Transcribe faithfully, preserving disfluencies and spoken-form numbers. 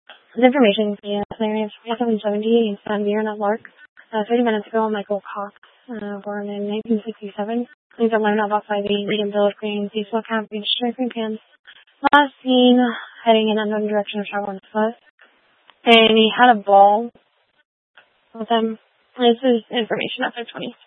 His information via Larry seven seventy in San Bernardino, Lark. Uh, thirty minutes ago, Michael Cox, uh, born in nineteen sixty-seven. Things I've learned about five eight, medium build, green, peaceful camp, green pants. Last seen heading in unknown direction of travel on foot. And he had a ball with him. This is information after twenty.